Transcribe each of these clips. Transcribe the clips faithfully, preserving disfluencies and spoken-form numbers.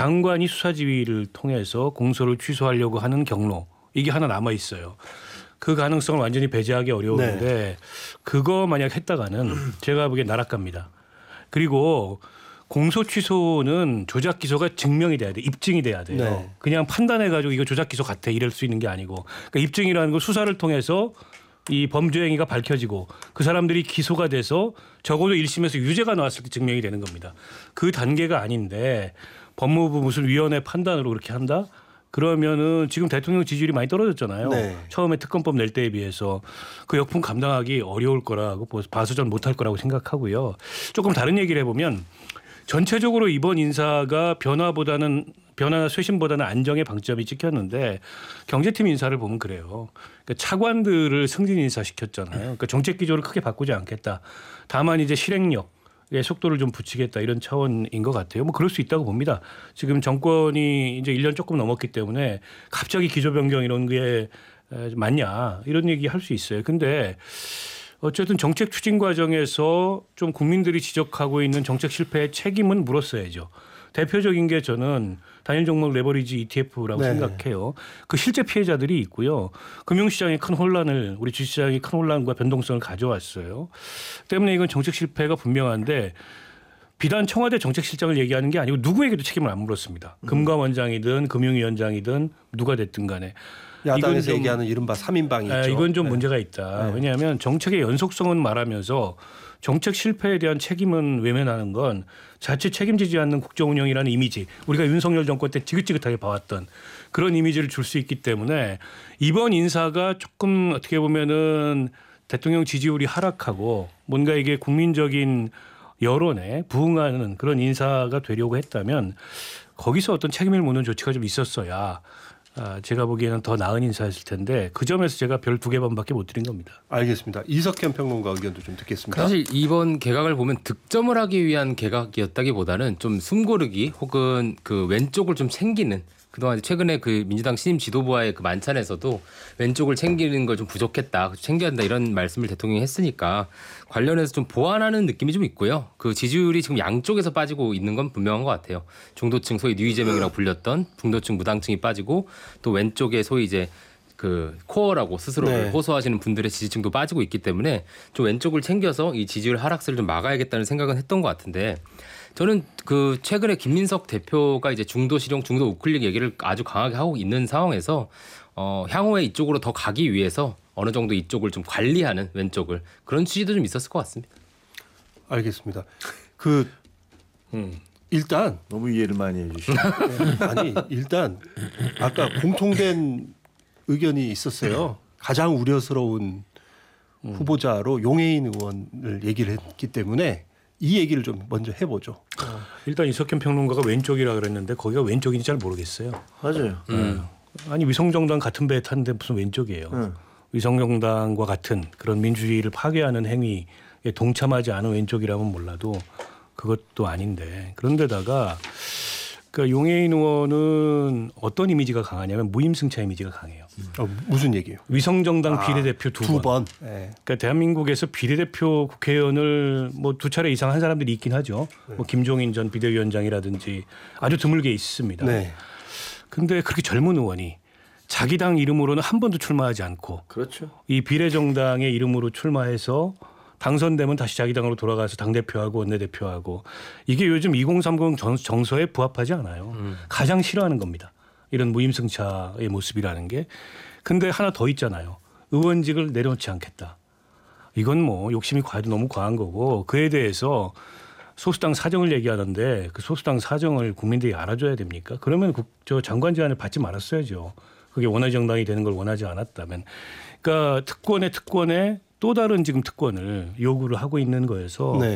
장관이 수사지휘를 통해서 공소를 취소하려고 하는 경로 이게 하나 남아 있어요. 그 가능성을 완전히 배제하기 어려운데 네. 그거 만약 했다가는 제가 보기엔 나락갑니다. 그리고 공소 취소는 조작 기소가 증명이 돼야 돼, 입증이 돼야 돼요. 네. 그냥 판단해가지고 이거 조작 기소 같아 이럴 수 있는 게 아니고, 그러니까 입증이라는 건 수사를 통해서 이 범죄 행위가 밝혀지고 그 사람들이 기소가 돼서 적어도 일 심에서 유죄가 나왔을 때 증명이 되는 겁니다. 그 단계가 아닌데 법무부 무슨 위원회 판단으로 그렇게 한다? 그러면은 지금 대통령 지지율이 많이 떨어졌잖아요. 네. 처음에 특검법 낼 때에 비해서 그 역풍 감당하기 어려울 거라고 봐서 전 못할 거라고 생각하고요. 조금 다른 얘기를 해보면 전체적으로 이번 인사가 변화보다는 변화나 쇄신보다는 안정의 방점이 찍혔는데 경제팀 인사를 보면 그래요. 그러니까 차관들을 승진 인사시켰잖아요. 그러니까 정책 기조를 크게 바꾸지 않겠다. 다만 이제 실행력의 속도를 좀 붙이겠다 이런 차원인 것 같아요. 뭐 그럴 수 있다고 봅니다. 지금 정권이 이제 일 년 조금 넘었기 때문에 갑자기 기조 변경 이런 게 맞냐 이런 얘기 할 수 있어요. 근데 어쨌든 정책 추진 과정에서 좀 국민들이 지적하고 있는 정책 실패의 책임은 물었어야죠. 대표적인 게 저는 단일 종목 레버리지 이티에프라고 네. 생각해요. 그 실제 피해자들이 있고요. 금융시장의 큰 혼란을 우리 주식시장이 큰 혼란과 변동성을 가져왔어요. 때문에 이건 정책 실패가 분명한데 비단 청와대 정책실장을 얘기하는 게 아니고 누구에게도 책임을 안 물었습니다. 음. 금감원장이든 금융위원장이든 누가 됐든 간에. 야당에서 좀, 얘기하는 이른바 삼 인방이 있죠. 이건 좀 네. 문제가 있다. 네. 왜냐하면 정책의 연속성은 말하면서 정책 실패에 대한 책임은 외면하는 건 자칫 책임지지 않는 국정 운영이라는 이미지, 우리가 윤석열 정권 때 지긋지긋하게 봐왔던 그런 이미지를 줄 수 있기 때문에 이번 인사가 조금 어떻게 보면은 대통령 지지율이 하락하고 뭔가 이게 국민적인 여론에 부응하는 그런 인사가 되려고 했다면 거기서 어떤 책임을 묻는 조치가 좀 있었어야 제가 보기에는 더 나은 인사였을 텐데 그 점에서 제가 별 두 개 반밖에 못 드린 겁니다. 알겠습니다. 이석현 평론가 의견도 좀 듣겠습니다. 사실 이번 개각을 보면 득점을 하기 위한 개각이었다기보다는 좀 숨고르기 혹은 그 왼쪽을 좀 챙기는, 그동안 최근에 그 민주당 신임 지도부와의 그 만찬에서도 왼쪽을 챙기는 걸 좀 부족했다, 챙겨야 한다 이런 말씀을 대통령이 했으니까 관련해서 좀 보완하는 느낌이 좀 있고요. 그 지지율이 지금 양쪽에서 빠지고 있는 건 분명한 것 같아요. 중도층 소위 뉴이재명이라고 불렸던 중도층 무당층이 빠지고 또 왼쪽에 소위 이제 그 코어라고 스스로를 네. 호소하시는 분들의 지지층도 빠지고 있기 때문에 좀 왼쪽을 챙겨서 이 지지율 하락세를 좀 막아야겠다는 생각은 했던 것 같은데, 저는 그 최근에 김민석 대표가 이제 중도 실용, 중도 우클릭 얘기를 아주 강하게 하고 있는 상황에서 어, 향후에 이쪽으로 더 가기 위해서 어느 정도 이쪽을 좀 관리하는 왼쪽을 그런 취지도 좀 있었을 것 같습니다. 알겠습니다. 그 음. 일단 너무 이해를 많이 해주시죠. 아니 일단 아까 공통된 의견이 있었어요. 가장 우려스러운 음. 후보자로 용해인 의원을 얘기를 했기 때문에 이 얘기를 좀 먼저 해보죠. 어. 일단 이석현 평론가가 왼쪽이라 그랬는데 거기가 왼쪽인지 잘 모르겠어요. 맞아요. 음. 아니 위성정당 같은 배에 탔는데 무슨 왼쪽이에요. 음. 위성정당과 같은 그런 민주주의를 파괴하는 행위에 동참하지 않은 왼쪽이라면 몰라도 그것도 아닌데, 그런데다가 그러니까 용해인 의원은 어떤 이미지가 강하냐면 무임승차 이미지가 강해요. 어, 무슨 얘기예요? 위성정당 아, 비례대표 두, 두 번. 번. 네. 그러니까 대한민국에서 비례대표 국회의원을 뭐 두 차례 이상 한 사람들이 있긴 하죠. 네. 뭐 김종인 전 비대위원장이라든지 아주 드물게 있습니다. 네. 근데 그렇게 젊은 의원이 자기 당 이름으로는 한 번도 출마하지 않고 그렇죠. 이 비례정당의 이름으로 출마해서 당선되면 다시 자기 당으로 돌아가서 당대표하고 원내대표하고, 이게 요즘 이공삼공 정서에 부합하지 않아요. 음. 가장 싫어하는 겁니다. 이런 무임승차의 모습이라는 게. 근데 하나 더 있잖아요. 의원직을 내려놓지 않겠다. 이건 뭐 욕심이 과해도 너무 과한 거고, 그에 대해서 소수당 사정을 얘기하는데 그 소수당 사정을 국민들이 알아줘야 됩니까? 그러면 국, 저 장관 제안을 받지 말았어야죠. 그게 원외 정당이 되는 걸 원하지 않았다면. 그러니까 특권의 특권에 또 다른 지금 특권을 요구를 하고 있는 거여서 네.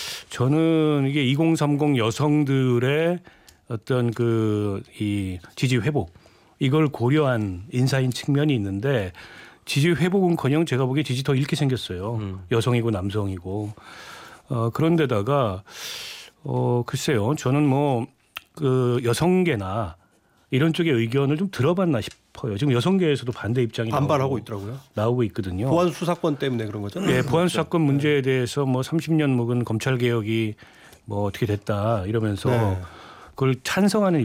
저는 이게 이공삼공 여성들의 어떤 그 이 지지 회복 이걸 고려한 인사인 측면이 있는데, 지지 회복은커녕 제가 보기에 지지 더 잃게 생겼어요. 음. 여성이고 남성이고. 어, 그런데다가 어, 글쎄요. 저는 뭐 그 여성계나 이런 쪽의 의견을 좀 들어봤나 싶어요. 지금 여성계에서도 반대 입장이 반발하고 나오고, 있더라고요. 나오고 있거든요. 보안 수사권 때문에 그런 거잖아요. 네, 보안 수사권 문제에 대해서 뭐 삼십 년 묵은 검찰 개혁이 뭐 어떻게 됐다 이러면서 네. 그걸 찬성하는